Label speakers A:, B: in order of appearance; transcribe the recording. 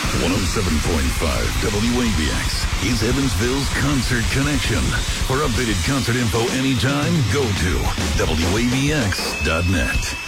A: 107.5 WABX is Evansville's Concert Connection. For updated concert info anytime, go to WABX.net.